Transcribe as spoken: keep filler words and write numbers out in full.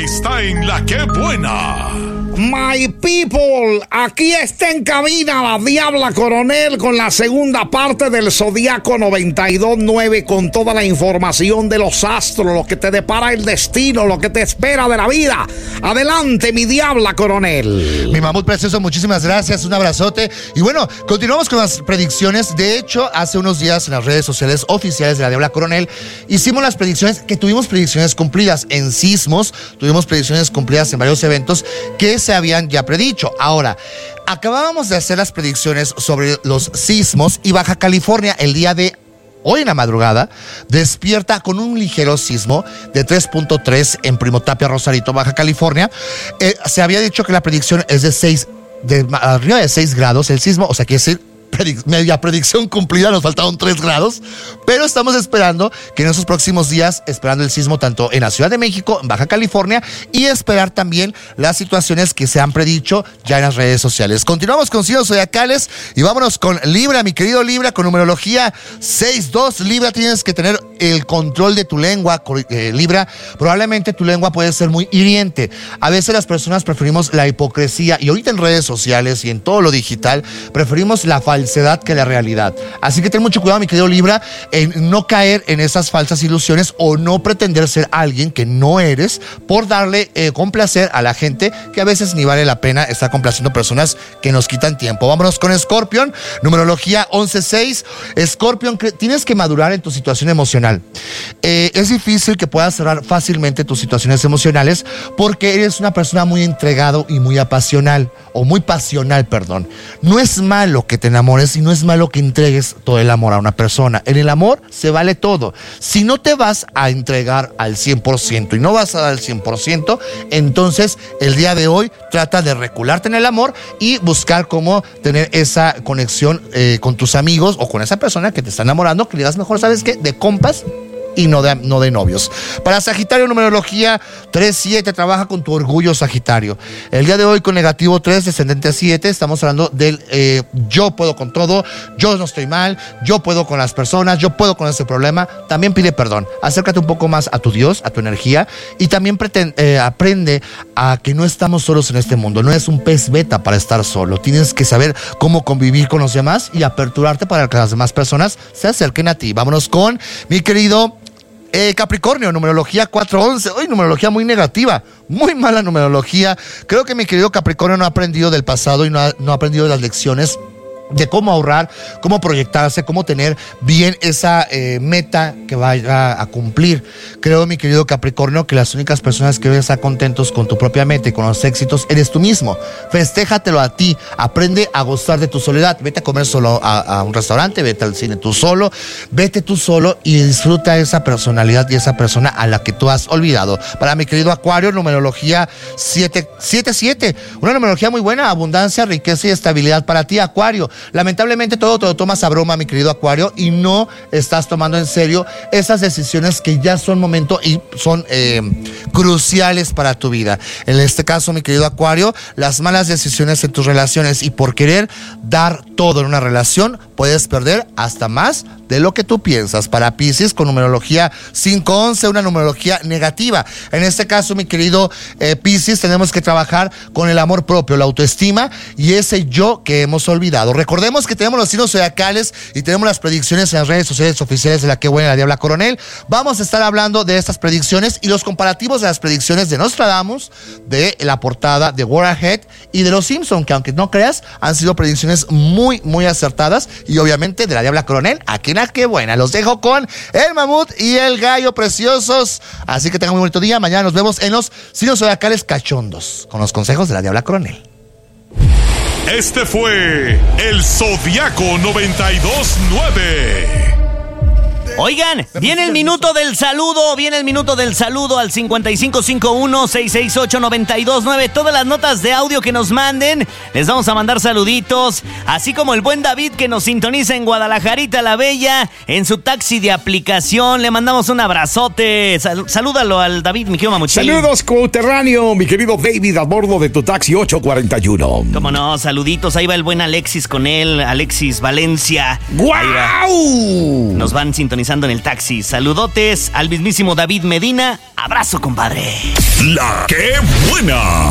Está en La Que Buena. My people, aquí está en cabina la Diabla Coronel con la segunda parte del Zodiaco noventa y dos nueve, con toda la información de los astros, lo que te depara el destino, lo que te espera de la vida. Adelante, mi Diabla Coronel. Mi mamut precioso, muchísimas gracias, un abrazote. Y bueno, continuamos con las predicciones. De hecho, hace unos días en las redes sociales oficiales de la Diabla Coronel hicimos las predicciones, que tuvimos predicciones cumplidas en sismos, tuvimos predicciones cumplidas en varios eventos que se habían ya predicho. Ahora, acabábamos de hacer las predicciones sobre los sismos y Baja California el día de hoy en la madrugada despierta con un ligero sismo de tres punto tres en Primo Tapia, Rosarito, Baja California. Eh, se había dicho que la predicción es de seis, de arriba de seis grados el sismo, o sea, quiere decir Predic- media predicción cumplida, nos faltaron tres grados, pero estamos esperando que en esos próximos días, esperando el sismo tanto en la Ciudad de México, en Baja California, y esperar también las situaciones que se han predicho ya en las redes sociales. Continuamos con signos zodiacales y vámonos con Libra, mi querido Libra, con numerología seis dos. Libra, tienes que tener el control de tu lengua, eh, Libra. Probablemente tu lengua puede ser muy hiriente. A veces las personas preferimos la hipocresía, y ahorita en redes sociales y en todo lo digital preferimos la falsedad que la realidad. Así que ten mucho cuidado, mi querido Libra, en no caer en esas falsas ilusiones o no pretender ser alguien que no eres por darle eh, complacer a la gente, que a veces ni vale la pena estar complaciendo personas que nos quitan tiempo. Vámonos con Escorpión, numerología once seis. Escorpión, tienes que madurar en tu situación emocional. Eh, es difícil que puedas cerrar fácilmente tus situaciones emocionales porque eres una persona muy entregado y muy apasional, o muy pasional, perdón. No es malo que te enamores y no es malo que entregues todo el amor a una persona. En el amor se vale todo. Si no te vas a entregar al cien por ciento y no vas a dar el cien por ciento, entonces el día de hoy trata de recularte en el amor y buscar cómo tener esa conexión eh, con tus amigos o con esa persona que te está enamorando, que le das mejor, ¿sabes qué? De compas y no de, no de novios. Para Sagitario, numerología tres siete, trabaja con tu orgullo, Sagitario. El día de hoy con negativo tres, descendente a siete, estamos hablando del eh, yo puedo con todo, yo no estoy mal, yo puedo con las personas, yo puedo con ese problema. También pide perdón, acércate un poco más a tu Dios, a tu energía, y también pretende, eh, aprende a que no estamos solos en este mundo. No es un pez beta para estar solo, tienes que saber cómo convivir con los demás y aperturarte para que las demás personas se acerquen a ti. Vámonos con mi querido Eh, Capricornio, numerología cuatro once. Hoy numerología muy negativa, muy mala numerología. Creo que mi querido Capricornio no ha aprendido del pasado y no ha, no ha aprendido de las lecciones de cómo ahorrar, cómo proyectarse, cómo tener bien esa eh, meta que vaya a cumplir. Creo, mi querido Capricornio, que las únicas personas que deben estar contentos con tu propia meta y con los éxitos eres tú mismo. Festéjatelo a ti, aprende a gozar de tu soledad. Vete a comer solo a, a un restaurante, vete al cine tú solo, vete tú solo y disfruta esa personalidad y esa persona a la que tú has olvidado. Para mi querido Acuario, numerología siete siete, una numerología muy buena, abundancia, riqueza y estabilidad para ti, Acuario. Lamentablemente todo te lo tomas a broma, mi querido Acuario, y no estás tomando en serio esas decisiones que ya son momento y son eh, cruciales para tu vida. En este caso, mi querido Acuario, las malas decisiones en tus relaciones y por querer dar todo en una relación, puedes perder hasta más de lo que tú piensas. Para Piscis, con numerología cinco once, una numerología negativa. En este caso, mi querido eh, Piscis, tenemos que trabajar con el amor propio, la autoestima y ese yo que hemos olvidado. Recordemos que tenemos los signos zodiacales y tenemos las predicciones en las redes sociales oficiales de La Que Buena, la Diabla Coronel. Vamos a estar hablando de estas predicciones y los comparativos de las predicciones de Nostradamus, de la portada de War Ahead y de Los Simpson, que aunque no creas, han sido predicciones muy, muy acertadas, y obviamente de la Diabla Coronel, aquí en La Que Buena. Los dejo con el mamut y el gallo preciosos. Así que tengan muy bonito día. Mañana nos vemos en los signos zodiacales cachondos con los consejos de la Diabla Coronel. Este fue el Zodiaco noventa y dos nueve. Oigan, viene el minuto del saludo, viene el minuto del saludo al cincuenta y cinco cincuenta y uno, seiscientos sesenta y ocho, noventa y dos nueve. Todas las notas de audio que nos manden, les vamos a mandar saluditos, así como el buen David que nos sintoniza en Guadalajarita la Bella, en su taxi de aplicación. Le mandamos un abrazote. Sal- salúdalo al David, mi querido Mamuchín. Saludos, coterráneo, mi querido David, a bordo de tu taxi ocho cuarenta y uno. Cómo no, saluditos. Ahí va el buen Alexis con él, Alexis Valencia. ¡Guau! Nos van sintonizando sintonizando en el taxi. Saludotes al mismísimo David Medina. Abrazo, compadre. La que buena.